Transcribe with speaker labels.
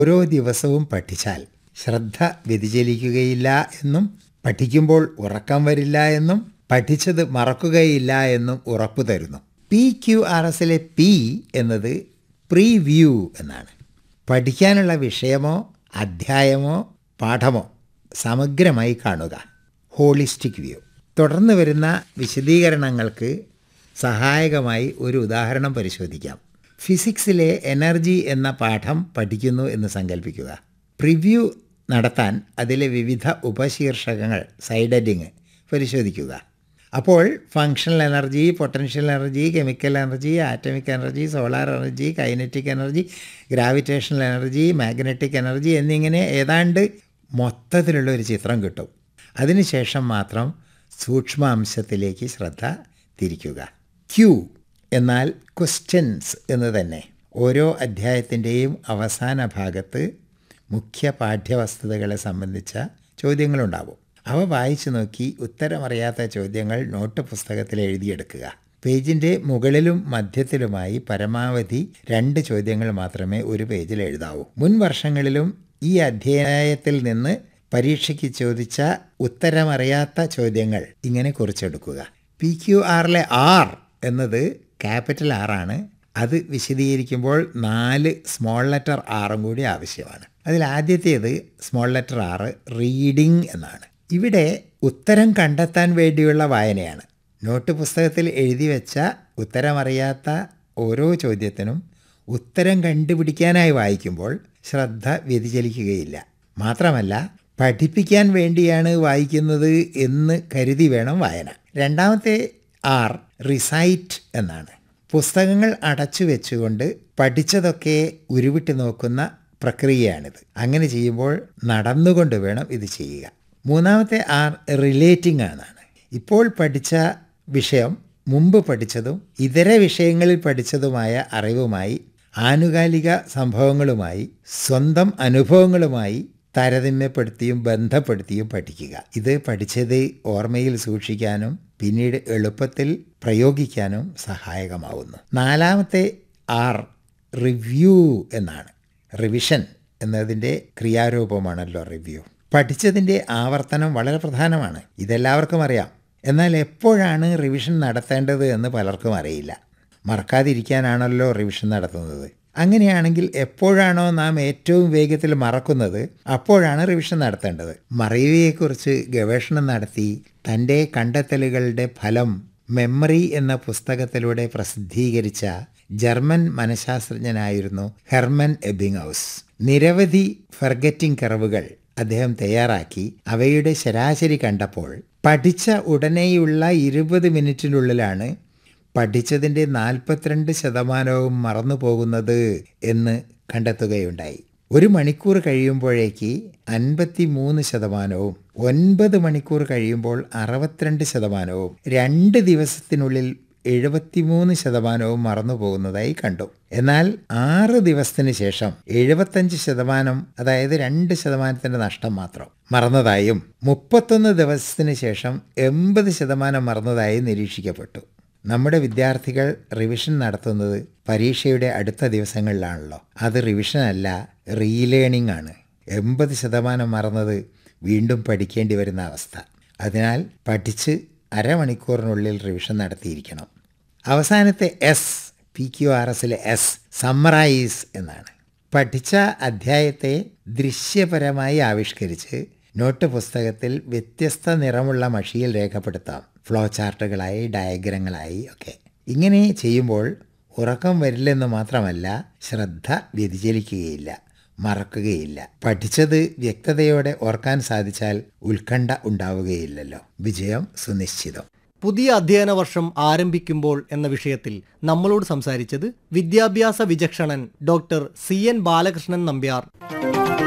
Speaker 1: ഓരോ ദിവസവും പഠിച്ചാൽ ശ്രദ്ധ വ്യതിചലിക്കുകയില്ല എന്നും പഠിക്കുമ്പോൾ ഉറക്കം വരില്ല എന്നും പഠിച്ചത് മറക്കുകയില്ല എന്നും ഉറപ്പു തരുന്നു. PQRSലെ P എന്നത് പ്രീവ്യൂ എന്നാണ്. പഠിക്കാനുള്ള വിഷയമോ അധ്യായമോ പാഠമോ സമഗ്രമായി കാണുക, ഹോളിസ്റ്റിക് വ്യൂ. തുടർന്ന് വരുന്ന വിശദീകരണങ്ങൾക്ക് സഹായകമായി ഒരു ഉദാഹരണം പരിശോധിക്കാം. ഫിസിക്സിലെ എനർജി എന്ന പാഠം പഠിക്കുന്നു എന്ന് സങ്കല്പിക്കുക. പ്രിവ്യൂ നടത്താൻ അതിലെ വിവിധ ഉപശീർഷകങ്ങൾ സൈഡ് ഹെഡിങ് പരിശോധിക്കുക. അപ്പോൾ functional energy, potential energy, chemical energy, atomic energy, solar energy, kinetic energy, gravitational energy, magnetic energy എന്നിങ്ങനെ ഏതാണ്ട് മൊത്തത്തിലുള്ള ഒരു ചിത്രം കിട്ടും. അതിനുശേഷം മാത്രം സൂക്ഷ്മാംശത്തിലേക്ക് ശ്രദ്ധ തിരിക്കുക. Q എന്നാൽ ക്വസ്റ്റ്യൻസ് എന്ന് തന്നെ. ഓരോ അധ്യായത്തിൻ്റെയും അവസാന ഭാഗത്ത് മുഖ്യ പാഠ്യവസ്തുതകളെ സംബന്ധിച്ച ചോദ്യങ്ങളുണ്ടാവും. അവ വായിച്ചു നോക്കി ഉത്തരമറിയാത്ത ചോദ്യങ്ങൾ നോട്ട് പുസ്തകത്തിൽ എഴുതിയെടുക്കുക. പേജിൻ്റെ മുകളിലും മധ്യത്തിലുമായി പരമാവധി 2 ചോദ്യങ്ങൾ മാത്രമേ ഒരു പേജിൽ എഴുതാവൂ. മുൻ വർഷങ്ങളിലും ഈ അധ്യായത്തിൽ നിന്ന് പരീക്ഷയ്ക്ക് ചോദിച്ച ഉത്തരമറിയാത്ത ചോദ്യങ്ങൾ ഇങ്ങനെ കുറിച്ചെടുക്കുക. PQRലെ R എന്നത് ക്യാപിറ്റൽ R ആണ്. അത് വിശദീകരിക്കുമ്പോൾ 4 സ്മോൾ ലെറ്റർ ആറും കൂടി ആവശ്യമാണ്. അതിൽ ആദ്യത്തേത് സ്മോൾ ലെറ്റർ R, റീഡിംഗ് എന്നാണ്. ഇവിടെ ഉത്തരം കണ്ടെത്താൻ വേണ്ടിയുള്ള വായനയാണ്. നോട്ട് പുസ്തകത്തിൽ എഴുതി വെച്ച ഉത്തരമറിയാത്ത ഓരോ ചോദ്യത്തിനും ഉത്തരം കണ്ടുപിടിക്കാനായി വായിക്കുമ്പോൾ ശ്രദ്ധ വ്യതിചലിക്കുകയില്ല. മാത്രമല്ല, പഠിപ്പിക്കാൻ വേണ്ടിയാണ് വായിക്കുന്നത് എന്ന് കരുതി വേണം വായന. രണ്ടാമത്തെ R, റിസൈറ്റ് എന്നാണ്. പുസ്തകങ്ങൾ അടച്ചു വെച്ചുകൊണ്ട് പഠിച്ചതൊക്കെ ഉരുവിട്ട് നോക്കുന്ന പ്രക്രിയയാണിത്. അങ്ങനെ ചെയ്യുമ്പോൾ നടന്നുകൊണ്ട് വേണം ഇത് ചെയ്യുക. മൂന്നാമത്തെ R, റിലേറ്റിംഗ് എന്നാണ്. ഇപ്പോൾ പഠിച്ച വിഷയം മുമ്പ് പഠിച്ചതും ഇതര വിഷയങ്ങളിൽ പഠിച്ചതുമായ അറിവുമായി, ആനുകാലിക സംഭവങ്ങളുമായി, സ്വന്തം അനുഭവങ്ങളുമായി താരതമ്യപ്പെടുത്തിയും ബന്ധപ്പെടുത്തിയും പഠിക്കുക. ഇത് പഠിച്ചത് ഓർമ്മയിൽ സൂക്ഷിക്കാനും പിന്നീട് എളുപ്പത്തിൽ പ്രയോഗിക്കാനും സഹായകമാവുന്നു. നാലാമത്തെ R, റിവ്യൂ എന്നാണ്. റിവിഷൻ എന്നതിൻ്റെ ക്രിയാരൂപമാണല്ലോ റിവ്യൂ. പഠിച്ചതിൻ്റെ ആവർത്തനം വളരെ പ്രധാനമാണ്. ഇതെല്ലാവർക്കും അറിയാം. എന്നാൽ എപ്പോഴാണ് റിവിഷൻ നടത്തേണ്ടത് എന്ന് പലർക്കും അറിയില്ല. മറക്കാതിരിക്കാനാണല്ലോ റിവിഷൻ നടത്തുന്നത്. അങ്ങനെയാണെങ്കിൽ എപ്പോഴാണോ നാം ഏറ്റവും വേഗത്തിൽ മറക്കുന്നത് അപ്പോഴാണ് റിവിഷൻ നടത്തേണ്ടത്. മറവിയെക്കുറിച്ച് ഗവേഷണം നടത്തി തൻ്റെ കണ്ടെത്തലുകളുടെ ഫലം മെമ്മറി എന്ന പുസ്തകത്തിലൂടെ പ്രസിദ്ധീകരിച്ച ജർമ്മൻ മനഃശാസ്ത്രജ്ഞനായിരുന്നു ഹെർമൻ എബിംഗ്ഹൗസ്. നിരവധി ഫർഗറ്റിംഗ് കർവുകൾ അദ്ദേഹം തയ്യാറാക്കി അവയുടെ ശരാശരി കണ്ടപ്പോൾ പഠിച്ച ഉടനെയുള്ള 20 മിനിറ്റിനുള്ളിലാണ് പഠിച്ചതിൻ്റെ 42% മറന്നു പോകുന്നത് എന്ന് കണ്ടെത്തുകയുണ്ടായി. 1 മണിക്കൂർ കഴിയുമ്പോഴേക്ക് 53%, 9 മണിക്കൂർ കഴിയുമ്പോൾ 62%, 2 ദിവസത്തിനുള്ളിൽ 73% മറന്നു പോകുന്നതായി കണ്ടു. എന്നാൽ 6 ദിവസത്തിന് ശേഷം 75%, അതായത് 2% നഷ്ടം മാത്രം മറന്നതായും 31 ദിവസത്തിന് ശേഷം 80% മറന്നതായി നിരീക്ഷിക്കപ്പെട്ടു. നമ്മുടെ വിദ്യാർത്ഥികൾ റിവിഷൻ നടത്തുന്നത് പരീക്ഷയുടെ അടുത്ത ദിവസങ്ങളിലാണല്ലോ. അത് റിവിഷൻ അല്ല, റീലേണിംഗ് ആണ്. 80% മറന്നത് വീണ്ടും പഠിക്കേണ്ടി വരുന്ന അവസ്ഥ. അതിനാൽ പഠിച്ച് അരമണിക്കൂറിനുള്ളിൽ റിവിഷൻ നടത്തിയിരിക്കണം. അവസാനത്തെ S, PQRSലെ S, സമ്മറൈസ് എന്നാണ്. പഠിച്ച അധ്യായത്തെ ദൃശ്യപരമായി ആവിഷ്കരിച്ച് നോട്ട് പുസ്തകത്തിൽ വ്യത്യസ്ത നിറമുള്ള മഷിയിൽ രേഖപ്പെടുത്താം. ഫ്ലോ ചാർട്ടുകളായി, ഡയഗ്രങ്ങളായി ഒക്കെ. ഇങ്ങനെ ചെയ്യുമ്പോൾ ഉറക്കം വരില്ലെന്ന് മാത്രമല്ല, ശ്രദ്ധ വ്യതിചലിക്കുകയില്ല, മറക്കുകയില്ല. പഠിച്ചത് വ്യക്തതയോടെ ഓർക്കാൻ സാധിച്ചാൽ ഉത്കണ്ഠ ഉണ്ടാവുകയില്ലല്ലോ. വിജയം സുനിശ്ചിതം.
Speaker 2: പുതിയ അധ്യയന വർഷം ആരംഭിക്കുമ്പോൾ എന്ന വിഷയത്തിൽ നമ്മളോട് സംസാരിച്ചത് വിദ്യാഭ്യാസ വിചക്ഷണൻ ഡോക്ടർ CN ബാലകൃഷ്ണൻ നമ്പ്യാർ.